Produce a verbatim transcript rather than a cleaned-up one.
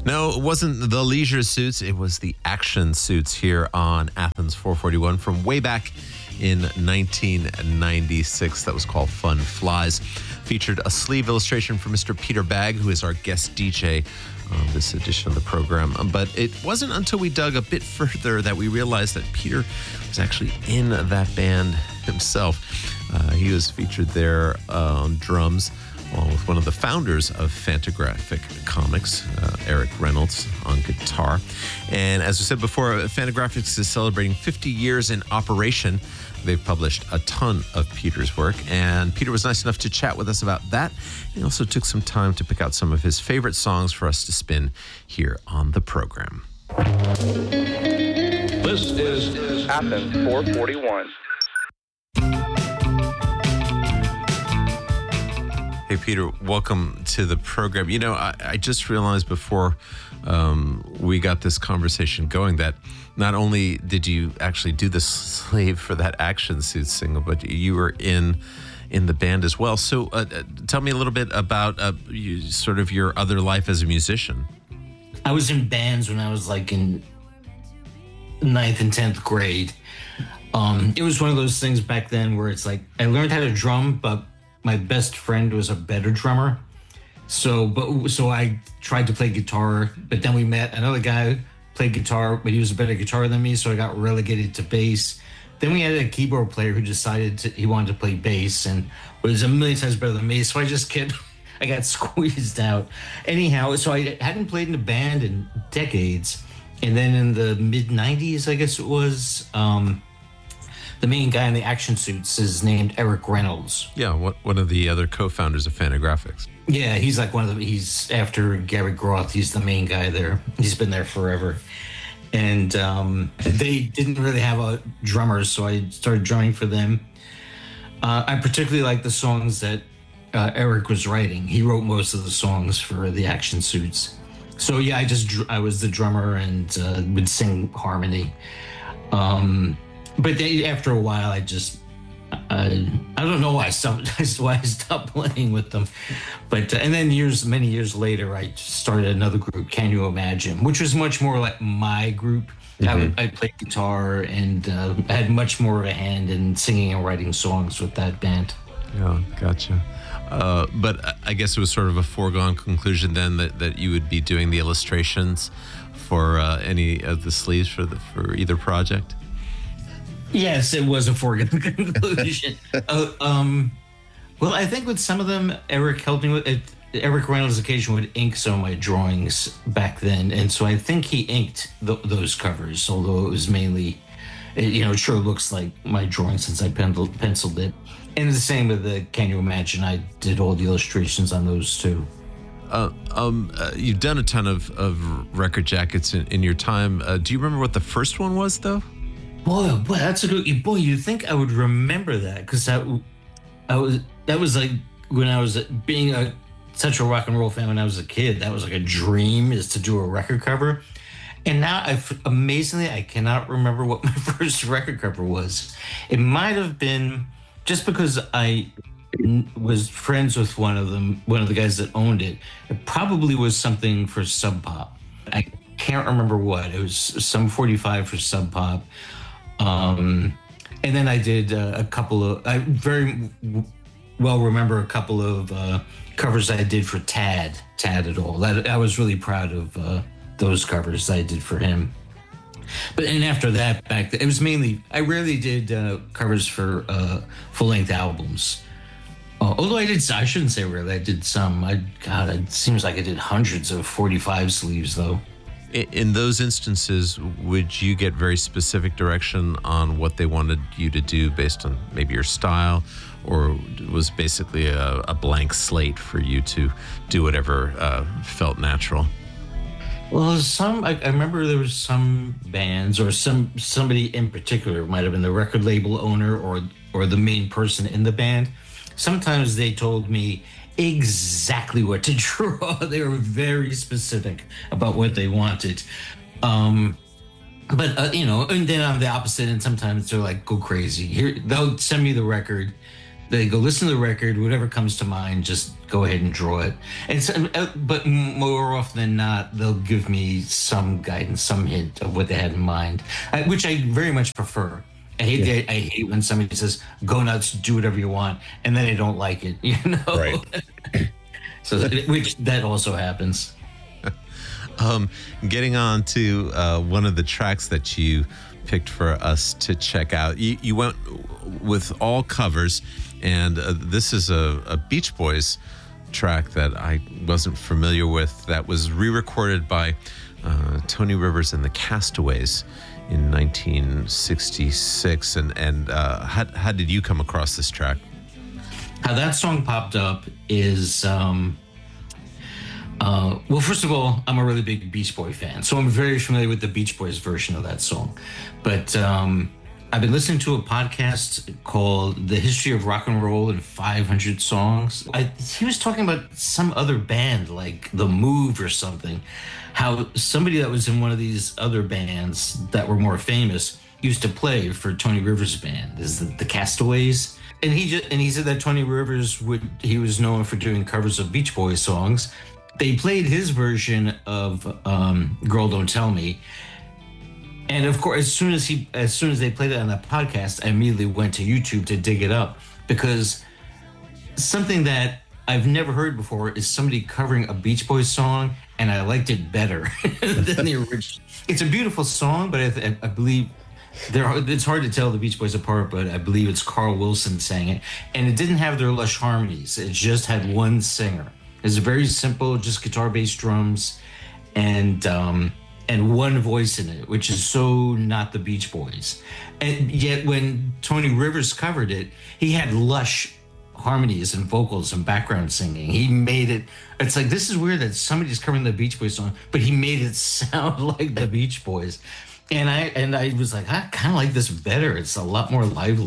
No, it wasn't the leisure suits. It was the action suits here on Athens four forty-one from way back in nineteen ninety-six. That was called Fun Flies. Featured a sleeve illustration from Mister Peter Bagg, who is our guest D J on this edition of the program. But it wasn't until we dug a bit further that we realized that Peter was actually in that band himself. Uh, he was featured there uh, on drums, along with one of the founders of Fantagraphic Comics, uh, Eric Reynolds, on guitar. And as we said before, Fantagraphics is celebrating fifty years in operation. They've published a ton of Peter's work, and Peter was nice enough to chat with us about that. He also took some time to pick out some of his favorite songs for us to spin here on the program. This is Athens four forty-one. Hey, Peter, welcome to the program. You know, I, I just realized before um, we got this conversation going that not only did you actually do the sleeve for that Action Suits single, but you were in in the band as well. So uh, tell me a little bit about uh, you, sort of your other life as a musician. I was in bands when I was like in ninth and tenth grade. Um, it was one of those things back then where it's like I learned how to drum, but my best friend was a better drummer. So, but so I tried to play guitar, but then we met another guy who played guitar, but he was a better guitar than me, so I got relegated to bass. Then we had a keyboard player who decided to, he wanted to play bass and was a million times better than me, so I just kept, I got squeezed out. Anyhow, so I hadn't played in a band in decades, and then in the mid nineties, I guess it was, um, the main guy in the Action Suits is named Eric Reynolds. Yeah, what, one of the other co-founders of Fantagraphics. Yeah, he's like one of the, he's after Gary Groth, he's the main guy there. He's been there forever. And um, they didn't really have a drummer, so I started drumming for them. Uh, I particularly like the songs that uh, Eric was writing. He wrote most of the songs for the Action Suits. So yeah, I just, I was the drummer and uh, would sing harmony. Um, But they, after a while, I just, I, I don't know why I stopped, why I stopped playing with them. But, uh, and then years, many years later, I started another group, Can You Imagine, which was much more like my group. Mm-hmm. I, would, I played guitar and uh, I had much more of a hand in singing and writing songs with that band. Yeah, gotcha. Uh, but I guess it was sort of a foregone conclusion then that, that you would be doing the illustrations for uh, any of the sleeves for the, for either project? Yes, it was a foregone conclusion. uh, um, well, I think with some of them, Eric helped me with it. Eric Reynolds occasionally would ink some of my drawings back then, and so I think he inked th- those covers. Although it was mainly, it, you know, it sure looks like my drawing since I pen- penciled it. And the same with the Can You Imagine? I did all the illustrations on those too. Uh, um, uh, you've done a ton of, of record jackets in, in your time. Uh, do you remember what the first one was, though? Boy, boy, that's a good. Boy, you'd think I would remember that because that, I was that was like when I was being a such a rock and roll fan when I was a kid. That was like a dream, is to do a record cover. And now, I amazingly, I cannot remember what my first record cover was. It might have been just because I was friends with one of them, one of the guys that owned it. It probably was something for Sub Pop. I can't remember what. It was some forty-five for Sub Pop. Um, and then I did uh, a couple of, I very w- well remember a couple of uh, covers I did for Tad, Tad at all. That, I was really proud of uh, those covers I did for him. But and after that, back then, it was mainly, I rarely did uh, covers for uh, full-length albums. Uh, although I did, I shouldn't say rarely, I did some. I God, it seems like I did hundreds of forty-five sleeves though. In those instances, would you get very specific direction on what they wanted you to do based on maybe your style, or was basically a, a blank slate for you to do whatever uh, felt natural? Well, some I, I remember there was some bands or some somebody in particular, might have been the record label owner or or the main person in the band. Sometimes they told me exactly what to draw. They were very specific about what they wanted. Um, but, uh, you know, and then I'm the opposite. And sometimes they're like, go crazy. Here, they'll send me the record. They go, listen to the record, whatever comes to mind, just go ahead and draw it. And so, uh, but more often than not, they'll give me some guidance, some hint of what they had in mind, uh, which I very much prefer. I hate Yeah. the, I hate when somebody says "go nuts, do whatever you want," and then I don't like it. You know, Right. so which that also happens. Um, getting on to uh, one of the tracks that you picked for us to check out. You, you went with all covers, and uh, this is a, a Beach Boys track that I wasn't familiar with, that was re-recorded by uh, Tony Rivers and the Castaways in nineteen sixty-six. And, and uh, how, how did you come across this track? How that song popped up is, um, uh, well, first of all, I'm a really big Beach Boy fan, so I'm very familiar with the Beach Boys version of that song. But um, I've been listening to a podcast called The History of Rock and Roll in five hundred Songs. I, he was talking about some other band, like The Move or something, how somebody that was in one of these other bands that were more famous used to play for Tony Rivers' band, is the, the Castaways. And he just, and he said that Tony Rivers would he was known for doing covers of Beach Boys songs. They played his version of um, "Girl Don't Tell Me," and of course, as soon as he as soon as they played it on that podcast, I immediately went to YouTube to dig it up, because something that I've never heard before is somebody covering a Beach Boys song, and I liked it better than the original. It's a beautiful song, but I, I believe. There, it's hard to tell the Beach Boys apart, but I believe it's Carl Wilson sang it, and it didn't have their lush harmonies. It just had one singer. It's very simple, just guitar, bass, drums, and um, and one voice in it, which is so not the Beach Boys. And yet, when Tony Rivers covered it, he had lush harmonies and vocals and background singing. He made it. It's like, this is weird that somebody's covering the Beach Boys song, but he made it sound like the Beach Boys. And I and I was like, I kind of like this better. It's a lot more lively.